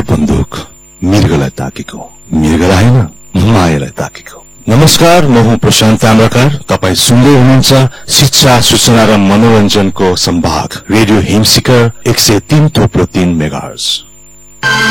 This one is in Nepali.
बन्दुक मृगलाई ताकेको, मृगलाई हैन मायालाई ताकेको। नमस्कार, म हुँ प्रशान्त ताम्राकार। तपाई सुन्दै हुनुहुन्छ शिक्षा, सूचना र मनोरञ्जनको सम्भाग रेडियो हिमशिखर 103.3 मेगाहर्ज।